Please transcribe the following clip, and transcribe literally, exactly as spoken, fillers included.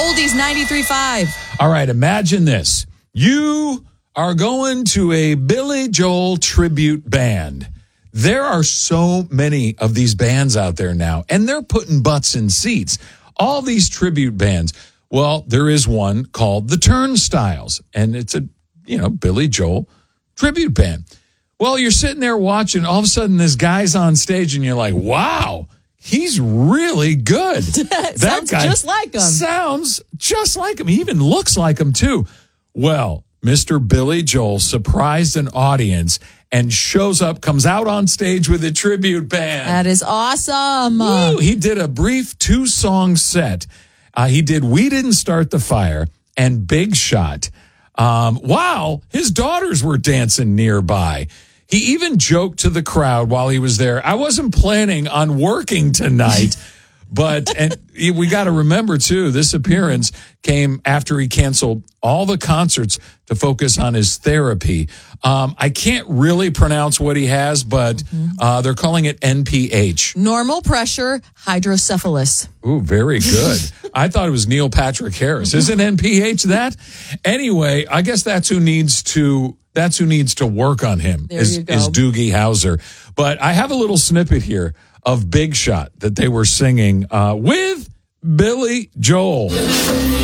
Oldies ninety-three point five. All right, imagine this. You are going to a Billy Joel tribute band. There are so many of these bands out there now, and they're putting butts in seats. All these tribute bands. Well, there is one called the Turnstiles, and it's a, you know, Billy Joel tribute band. Well, you're sitting there watching, all of a sudden this guy's on stage, and you're like, wow, he's really good. That that sounds guy just like him. Sounds just like him. He even looks like him, too. Well, Mister Billy Joel surprised an audience and shows up, comes out on stage with a tribute band. That is awesome. Woo, he did a brief two-song set. Uh, he did We Didn't Start the Fire and Big Shot. Um, wow, his daughters were dancing nearby. He even joked to the crowd while he was there, I wasn't planning on working tonight. But, and we got to remember, too, this appearance came after he canceled all the concerts to focus on his therapy. Um, I can't really pronounce what he has, but uh, they're calling it N P H. Normal pressure hydrocephalus. Ooh, very good. I thought it was Neil Patrick Harris. Isn't N P H that? Anyway, I guess that's who needs to that's who needs to work on him There is, you go. is Doogie Howser. But I have a little snippet here of Big Shot that they were singing uh, with Billy Joel.